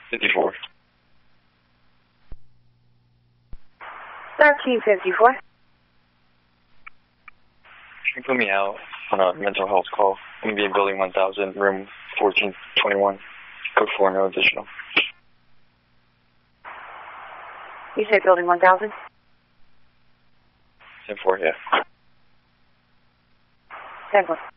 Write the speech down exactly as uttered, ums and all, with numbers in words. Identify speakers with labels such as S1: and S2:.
S1: fifty-four.
S2: thirteen fifty-four.
S1: Can you put me out on a mental health call? I'm going to be in building one thousand, room fourteen twenty-one. Code four, no additional.
S2: You say building one thousand?
S1: ten four, yeah.
S2: ten four.